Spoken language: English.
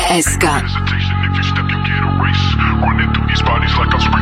Hesitation, if you step, you get erased. Running through these bodies like I'm